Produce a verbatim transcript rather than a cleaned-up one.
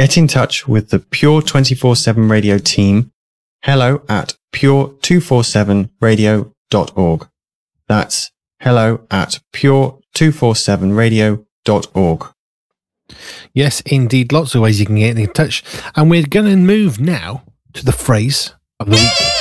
get in touch with the Pure two forty-seven Radio team, hello at pure two forty-seven radio dot org. That's hello at pure two forty-seven radio dot org. Yes, indeed. Lots of ways you can get in touch. And we're going to move now to the phrase of the week.